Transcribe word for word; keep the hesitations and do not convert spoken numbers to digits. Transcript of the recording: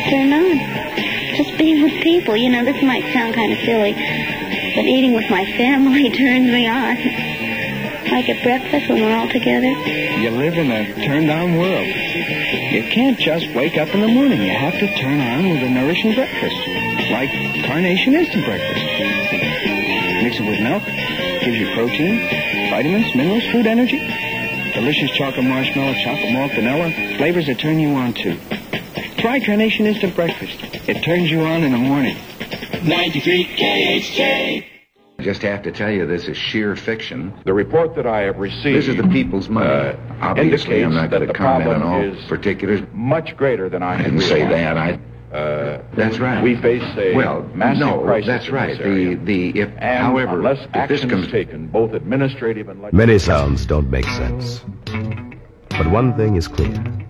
turn on. Just being with people. You know, this might sound kind of silly, but eating with my family turns me on. Like at breakfast when we're all together. You live in a turned-on world. You can't just wake up in the morning. You have to turn on with a nourishing breakfast, like Carnation Instant Breakfast. Mix it with milk, gives you protein, vitamins, minerals, food energy. Delicious chocolate marshmallow, chocolate malt, vanilla, flavors that turn you on, too. Try Carnation Instant Breakfast. It turns you on in the morning. ninety-three K H J. I just have to tell you, this is sheer fiction. The report that I have received... This is the people's money. Uh, Obviously, I'm not going to comment on all is particulars. Much greater than I I didn't say that. I... Uh, that's right. We face a well, massive no, crisis that's right. in this area. The, the, if, and however, unless if action this comes... is taken, both administrative and legislative... Many sounds don't make sense. But one thing is clear.